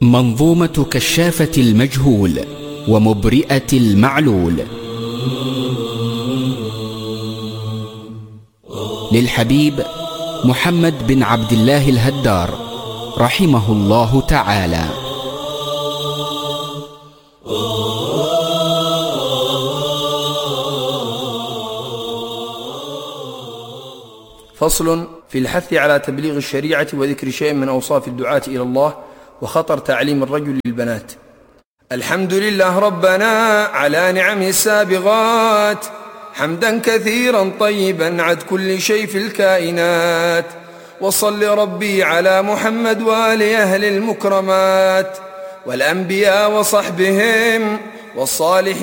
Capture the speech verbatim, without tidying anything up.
منظومة كشافة المجهول ومبرئة المعلول للحبيب محمد بن عبد الله الهدار رحمه الله تعالى. فصل في الحث على تبليغ الشريعة وذكر شيء من أوصاف الدعاة إلى الله وخطر تعليم الرجل للبنات. الحمد لله ربنا على نعمه السابغات، حمدا كثيرا طيبا عد كل شيء في الكائنات. وصل ربي على محمد وآل أهل المكرمات والأنبياء وصحبهم والصالحين